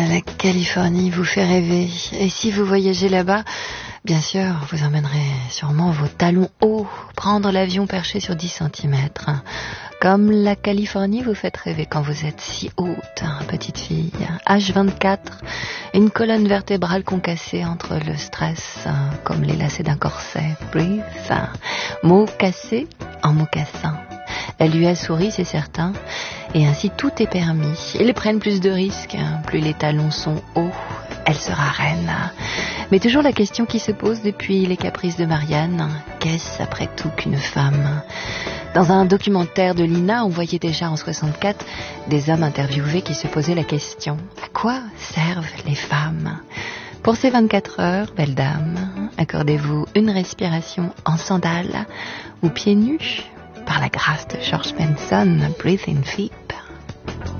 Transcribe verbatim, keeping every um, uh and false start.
la Californie vous fait rêver. Et si vous voyagez là-bas, bien sûr, vous emmènerez sûrement vos talons hauts, prendre l'avion perché sur dix centimètres. Comme la Californie vous fait rêver quand vous êtes si haute, petite fille. H vingt-quatre, une colonne vertébrale concassée entre le stress, comme les lacets d'un corset. Breathe, mots cassés en mocassins. Elle lui a souri, c'est certain, et ainsi tout est permis. Ils prennent plus de risques, plus les talons sont hauts, elle sera reine. Mais toujours la question qui se pose depuis les caprices de Marianne, qu'est-ce après tout qu'une femme ? Dans un documentaire de l'I N A, on voyait déjà en soixante-quatre des hommes interviewés qui se posaient la question, à quoi servent les femmes ? Pour ces vingt-quatre heures, belle dame, accordez-vous une respiration en sandales ou pieds nus ? Par la grâce de George Benson, Breathe in Feet.